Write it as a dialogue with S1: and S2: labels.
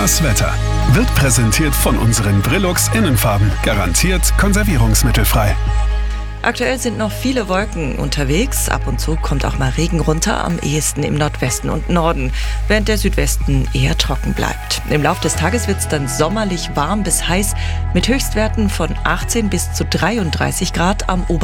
S1: Das Wetter wird präsentiert von unseren Brillux Innenfarben. Garantiert konservierungsmittelfrei.
S2: Aktuell sind noch viele Wolken unterwegs. Ab und zu kommt auch mal Regen runter, am ehesten im Nordwesten und Norden, während der Südwesten eher trocken bleibt. Im Laufe des Tages wird es dann sommerlich warm bis heiß mit Höchstwerten von 18 bis zu 33 Grad am